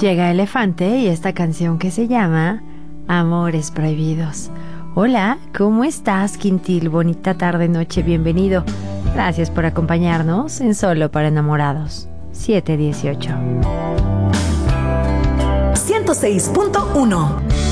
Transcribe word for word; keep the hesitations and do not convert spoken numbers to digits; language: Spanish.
Llega Elefante y esta canción que se llama Amores Prohibidos. Hola, ¿cómo estás, Quintil? Bonita tarde, noche, bienvenido. Gracias por acompañarnos en Solo para Enamorados. siete dieciocho. ciento seis punto uno